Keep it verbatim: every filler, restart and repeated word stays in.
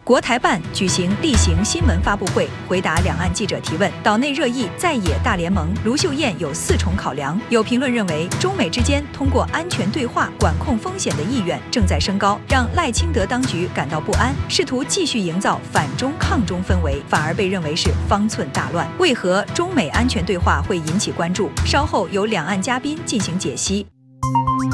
国台办举行例行新闻发布会，回答两岸记者提问。岛内热议在野大联盟，卢秀燕有四重考量。有评论认为，中美之间通过安全对话管控风险的意愿正在升高，让赖清德当局感到不安，试图继续营造反中抗中氛围，反而被认为是方寸大乱。为何中美安全对话会引起关注？稍后由两岸嘉宾进行解析。